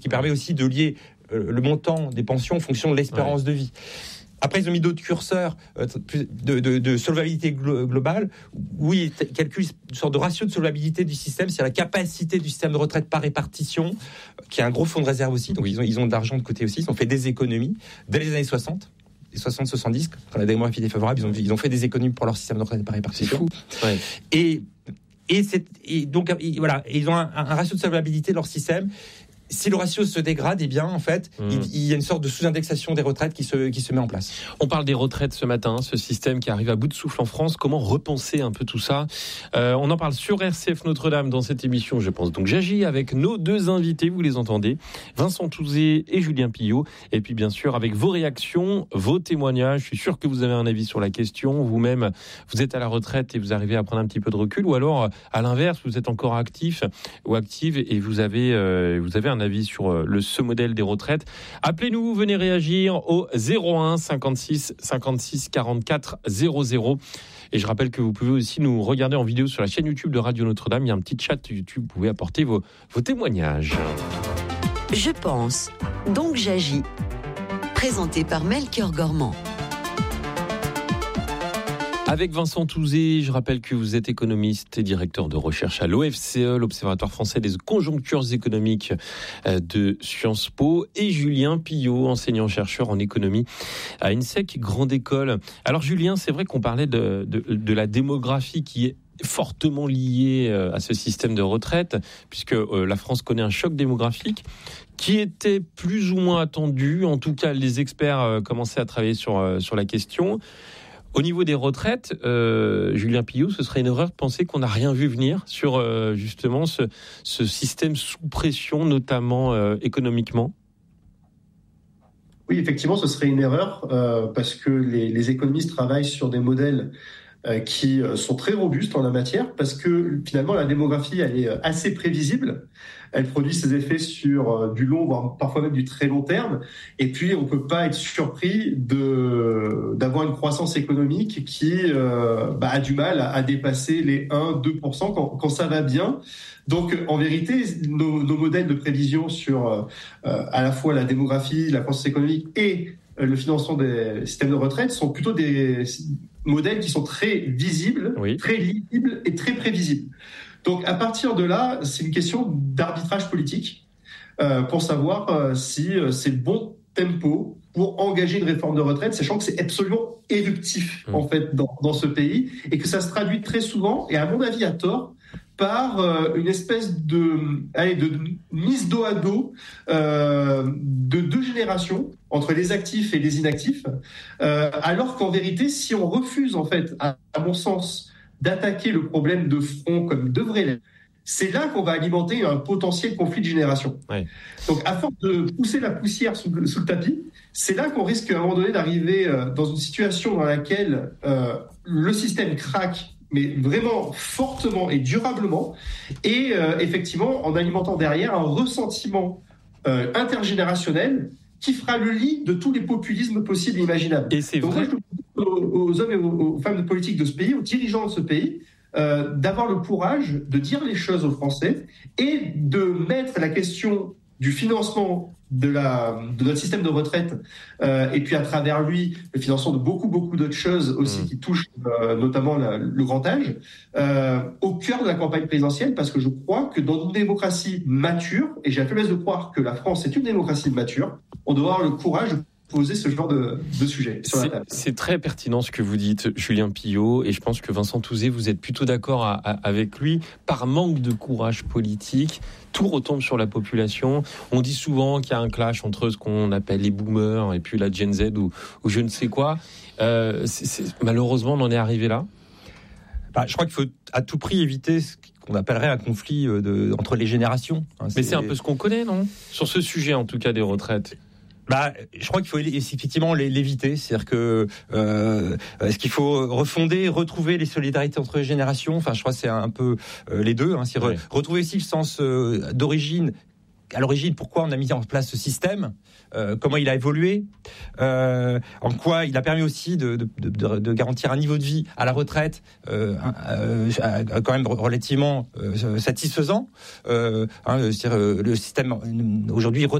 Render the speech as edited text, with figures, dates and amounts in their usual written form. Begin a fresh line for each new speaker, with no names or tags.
qui permet aussi de lier le montant des pensions en fonction de l'espérance de vie. Après, ils ont mis d'autres curseurs de solvabilité globale, où ils calculent une sorte de ratio de solvabilité du système, c'est la capacité du système de retraite par répartition, qui a un gros fonds de réserve aussi, donc ils ont de l'argent de côté aussi, ils ont fait des économies dès les années 60. Les 60-70, quand la démographie était favorable, ils ont fait des économies pour leur système de retraite par répartition. C'est fou. Ouais. Et donc, voilà, ils ont un ratio de solvabilité de leur système. Si le ratio se dégrade, eh bien, en fait, il y a une sorte de sous-indexation des retraites qui se met en place.
On parle des retraites ce matin, ce système qui arrive à bout de souffle en France. Comment repenser un peu tout ça ? On en parle sur RCF Notre-Dame dans cette émission, je pense. Donc, j'agis avec nos deux invités, vous les entendez, Vincent Touzé et Julien Pillot. Et puis, bien sûr, avec vos réactions, vos témoignages. Je suis sûr que vous avez un avis sur la question. Vous-même, vous êtes à la retraite et vous arrivez à prendre un petit peu de recul. Ou alors, à l'inverse, vous êtes encore actif ou active et vous avez un avis sur ce modèle des retraites. Appelez-nous, venez réagir au 01 56 56 44 00. Et je rappelle que vous pouvez aussi nous regarder en vidéo sur la chaîne YouTube de Radio Notre-Dame. Il y a un petit chat YouTube, vous pouvez apporter vos témoignages.
Je pense, donc j'agis. Présenté par Melchior Gormand.
Avec Vincent Touzé, je rappelle que vous êtes économiste et directeur de recherche à l'OFCE, l'Observatoire français des conjonctures économiques de Sciences Po, et Julien Pillot, enseignant-chercheur en économie à INSEC Grande École. Alors Julien, c'est vrai qu'on parlait de la démographie qui est fortement liée à ce système de retraite, puisque la France connaît un choc démographique qui était plus ou moins attendu. En tout cas, les experts commençaient à travailler sur la question. Au niveau des retraites, Julien Pillot, ce serait une erreur de penser qu'on n'a rien vu venir sur justement ce système sous pression, notamment économiquement.
Oui, effectivement, ce serait une erreur parce que les économistes travaillent sur des modèles qui sont très robustes en la matière, parce que finalement la démographie elle est assez prévisible, elle produit ses effets sur du long, voire parfois même du très long terme, et puis on peut pas être surpris d'avoir une croissance économique qui a du mal à dépasser les 1-2% quand ça va bien. Donc en vérité, nos modèles de prévision sur à la fois la démographie, la croissance économique et le financement des systèmes de retraite sont plutôt des modèles qui sont très visibles, très lisibles et très prévisibles. Donc à partir de là, c'est une question d'arbitrage politique pour savoir si c'est le bon tempo pour engager une réforme de retraite, sachant que c'est absolument éruptif en fait dans ce pays et que ça se traduit très souvent, et à mon avis à tort, par une espèce de mise dos à dos de deux générations entre les actifs et les inactifs, alors qu'en vérité, si on refuse en fait, à mon sens, d'attaquer le problème de front comme devrait l'être, c'est là qu'on va alimenter un potentiel conflit de génération. Ouais. Donc, à force de pousser la poussière sous le tapis, c'est là qu'on risque à un moment donné d'arriver dans une situation dans laquelle le système craque, mais vraiment fortement et durablement, et effectivement en alimentant derrière un ressentiment intergénérationnel qui fera le lit de tous les populismes possibles et imaginables.
Et c'est
donc
vrai.
Moi, je aux hommes et aux femmes de politique de ce pays, aux dirigeants de ce pays, d'avoir le courage de dire les choses aux Français et de mettre la question du financement de notre système de retraite et puis à travers lui le financement de beaucoup d'autres choses aussi qui touchent notamment le grand âge au cœur de la campagne présidentielle, parce que je crois que dans une démocratie mature, et j'ai la faiblesse de croire que la France est une démocratie mature, on doit avoir le courage de poser ce genre de sujet sur la table.
C'est très pertinent ce que vous dites, Julien Pillot, et je pense que Vincent Touzé, vous êtes plutôt d'accord avec lui. Par manque de courage politique, tout retombe sur la population. On dit souvent qu'il y a un clash entre ce qu'on appelle les boomers et puis la Gen Z ou je ne sais quoi. Malheureusement, on en est arrivé là.
Je crois qu'il faut à tout prix éviter ce qu'on appellerait un conflit entre les générations.
Mais c'est un peu ce qu'on connaît, non ? Sur ce sujet, en tout cas, des retraites.
Je crois qu'il faut effectivement l'éviter. C'est-à-dire que est-ce qu'il faut retrouver les solidarités entre les générations ? Enfin, je crois que c'est un peu les deux. Retrouver aussi le sens d'origine à l'origine pourquoi on a mis en place ce système, comment il a évolué, en quoi il a permis aussi de garantir un niveau de vie à la retraite quand même relativement satisfaisant. C'est-à-dire, le système aujourd'hui